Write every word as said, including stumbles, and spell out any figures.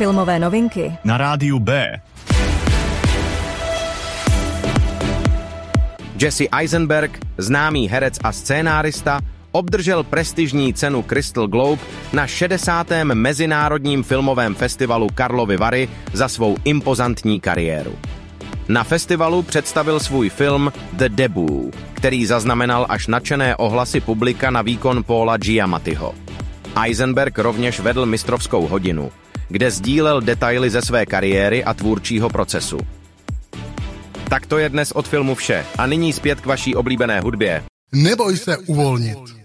Filmové novinky na rádiu B. Jesse Eisenberg, známý herec a scénárista, obdržel prestižní cenu Crystal Globe na šedesátém mezinárodním filmovém festivalu Karlovy Vary za svou impozantní kariéru. Na festivalu představil svůj film The Debut, který zaznamenal až nadšené ohlasy publika na výkon Paula Giamattiho. Eisenberg rovněž vedl mistrovskou hodinu, kde sdílel detaily ze své kariéry a tvůrčího procesu. Tak to je dnes od filmu vše a nyní zpět k vaší oblíbené hudbě. Neboj se uvolnit.